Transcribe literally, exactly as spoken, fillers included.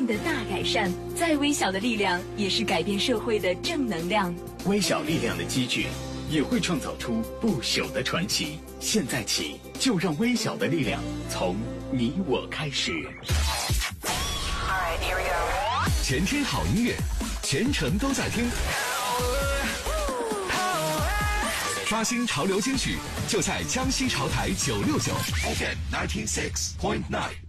的大改善。再微小的力量，也是改变社会的正能量。 微小力量的积聚，也会创造出不朽的传奇。现在起，就让微小的力量从你我开始。 Alright, here we go. 全天好音乐，全程都在听。刷新潮流金曲，就在江西潮台九六九 F M ninety six point nine。